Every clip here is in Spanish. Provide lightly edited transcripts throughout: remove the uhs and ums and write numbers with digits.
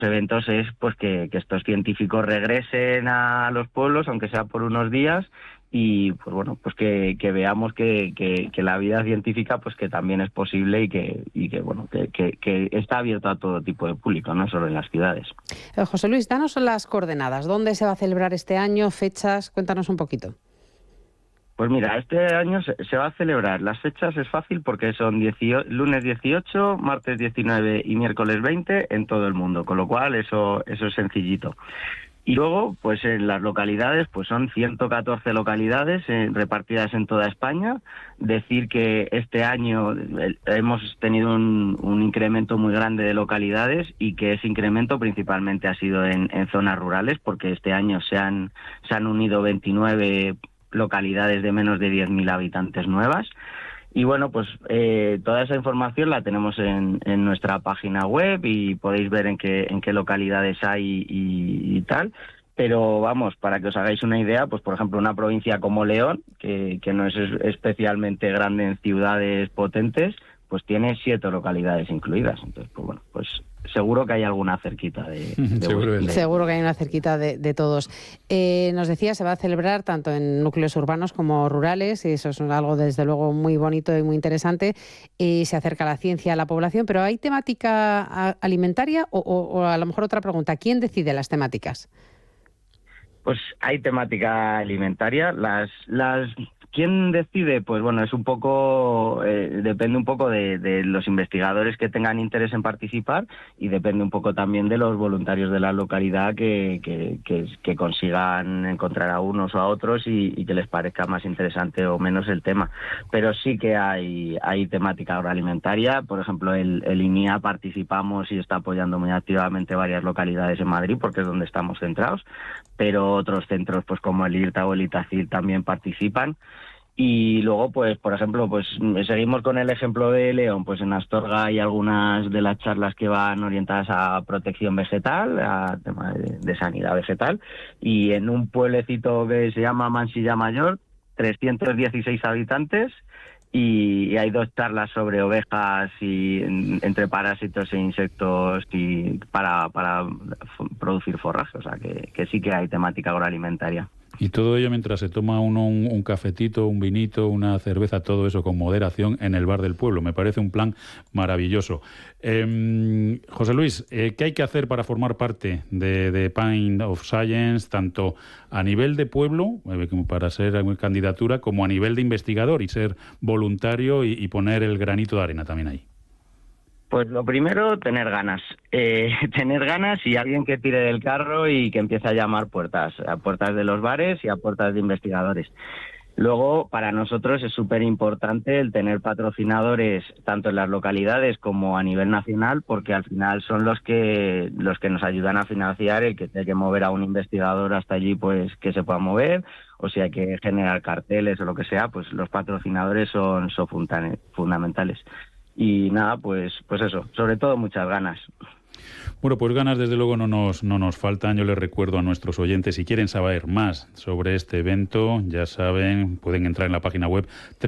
eventos es pues que estos científicos regresen a los pueblos, aunque sea por unos días, y pues bueno, pues que veamos que la vida científica pues que también es posible y que bueno, que está abierto a todo tipo de público, no solo en las ciudades. José Luis, danos las coordenadas. ¿Dónde se va a celebrar este año? ¿Fechas? Cuéntanos un poquito. Pues mira, este año se va a celebrar. Las fechas es fácil porque son lunes 18, martes 19 y miércoles 20 en todo el mundo, con lo cual eso es sencillito. Y luego, pues en las localidades, pues son 114 localidades repartidas en toda España. Decir que este año hemos tenido un incremento muy grande de localidades y que ese incremento principalmente ha sido en zonas rurales, porque este año se han unido 29 localidades de menos de 10.000 habitantes nuevas. Y bueno, pues toda esa información la tenemos en nuestra página web y podéis ver en qué localidades hay y tal. Pero vamos, para que os hagáis una idea, pues por ejemplo una provincia como León, que no es especialmente grande en ciudades potentes, pues tiene 7 localidades incluidas. Entonces, pues bueno, pues seguro que hay alguna cerquita Seguro que hay una cerquita de todos. Nos decía, se va a celebrar tanto en núcleos urbanos como rurales, y eso es algo desde luego muy bonito y muy interesante, y se acerca la ciencia a la población, pero ¿hay temática alimentaria o a lo mejor otra pregunta? ¿Quién decide las temáticas? Pues hay temática alimentaria. ¿Quién decide? Pues bueno, es un poco, depende un poco de los investigadores que tengan interés en participar y depende un poco también de los voluntarios de la localidad que consigan encontrar a unos o a otros y que les parezca más interesante o menos el tema. Pero sí que hay temática agroalimentaria. Por ejemplo, el INIA participamos y está apoyando muy activamente varias localidades en Madrid porque es donde estamos centrados, pero otros centros pues como el IRTA o el ITACIL también participan. Y luego, pues, por ejemplo, pues seguimos con el ejemplo de León, pues en Astorga hay algunas de las charlas que van orientadas a protección vegetal, a tema de sanidad vegetal, y en un pueblecito que se llama Mansilla Mayor, 316 habitantes, y hay 2 charlas sobre ovejas y entre parásitos e insectos y para producir forraje, o sea que sí que hay temática agroalimentaria. Y todo ello mientras se toma uno un cafetito, un vinito, una cerveza, todo eso con moderación en el bar del pueblo. Me parece un plan maravilloso. José Luis, ¿qué hay que hacer para formar parte de Pint of Science, tanto a nivel de pueblo, como para ser candidatura, como a nivel de investigador y ser voluntario y poner el granito de arena también ahí? Pues lo primero, tener ganas. Tener ganas y alguien que tire del carro y que empiece a llamar a puertas de los bares y a puertas de investigadores. Luego, para nosotros es súper importante el tener patrocinadores tanto en las localidades como a nivel nacional, porque al final son los que nos ayudan a financiar el que tenga que mover a un investigador hasta allí, pues que se pueda mover, o si hay que generar carteles o lo que sea, pues los patrocinadores son fundamentales. Y nada, pues eso, sobre todo muchas ganas. Bueno, pues ganas desde luego no nos faltan. Yo les recuerdo a nuestros oyentes, si quieren saber más sobre este evento, ya saben, pueden entrar en la página web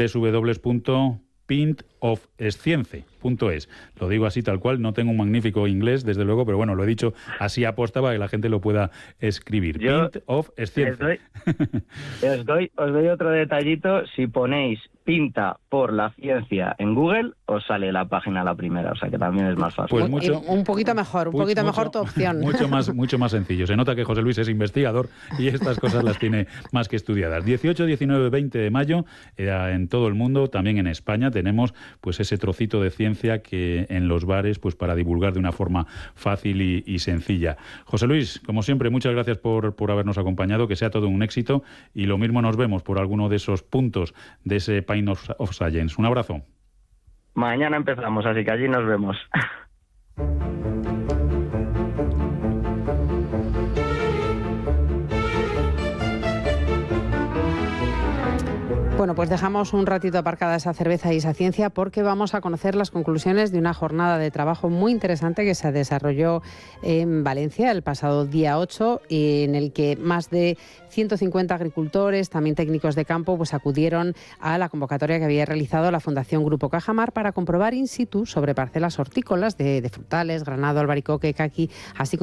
www.pintofscience.es. Lo digo así tal cual, no tengo un magnífico inglés, desde luego, pero bueno, lo he dicho así aposta para que la gente lo pueda escribir. Pint of Science. Os doy otro detallito. Si ponéis Pinta por la Ciencia en Google, os sale la página la primera, o sea que también es más fácil. Pues un poquito mejor tu opción. Mucho más sencillo. Se nota que José Luis es investigador y estas cosas las tiene más que estudiadas. 18, 19, 20 de mayo, en todo el mundo, también en España, tenemos pues ese trocito de ciencia que en los bares, pues para divulgar de una forma fácil y sencilla. José Luis, como siempre, muchas gracias por habernos acompañado, que sea todo un éxito, y lo mismo nos vemos por alguno de esos puntos de ese Pint of Science. Un abrazo. Mañana empezamos, así que allí nos vemos. Bueno, pues dejamos un ratito aparcada esa cerveza y esa ciencia porque vamos a conocer las conclusiones de una jornada de trabajo muy interesante que se desarrolló en Valencia el pasado día 8, en el que más de 150 agricultores, también técnicos de campo, pues acudieron a la convocatoria que había realizado la Fundación Grupo Cajamar para comprobar in situ sobre parcelas hortícolas de frutales, granado, albaricoque, caqui, así como